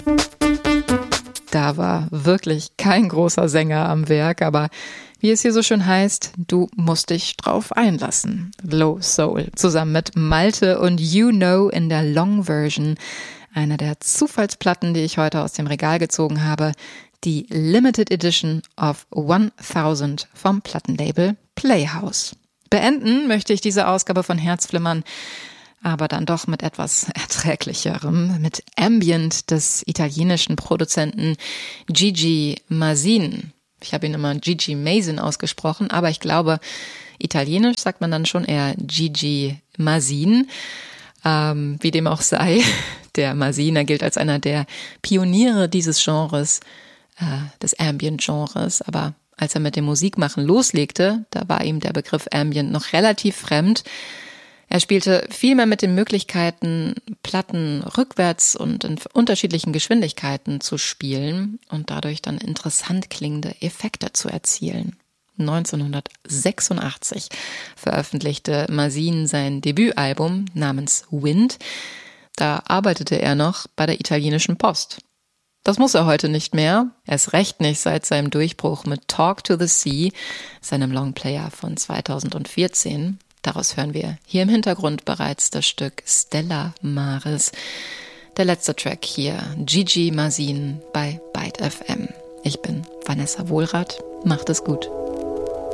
Da war wirklich kein großer Sänger am Werk, aber wie es hier so schön heißt, du musst dich drauf einlassen. Low Soul zusammen mit Malte und You Know in der Long Version, einer der Zufallsplatten, die ich heute aus dem Regal gezogen habe, die Limited Edition of 1000 vom Plattenlabel Playhouse. Beenden möchte ich diese Ausgabe von Herzflimmern aber dann doch mit etwas Erträglicherem, mit Ambient des italienischen Produzenten Gigi Masin. Ich habe ihn immer Gigi Masin ausgesprochen, aber ich glaube, italienisch sagt man dann schon eher Gigi Masin. Wie dem auch sei, der Masin, er gilt als einer der Pioniere dieses Genres, des Ambient-Genres, aber als er mit dem Musikmachen loslegte, da war ihm der Begriff Ambient noch relativ fremd. Er spielte viel mehr mit den Möglichkeiten, Platten rückwärts und in unterschiedlichen Geschwindigkeiten zu spielen und dadurch dann interessant klingende Effekte zu erzielen. 1986 veröffentlichte Masin sein Debütalbum namens Wind. Da arbeitete er noch bei der italienischen Post. Das muss er heute nicht mehr, erst recht nicht seit seinem Durchbruch mit Talk to the Sea, seinem Longplayer von 2014. Daraus hören wir hier im Hintergrund bereits das Stück Stella Maris. Der letzte Track hier, Gigi Masin bei Byte FM. Ich bin Vanessa Wohlrath. Macht es gut.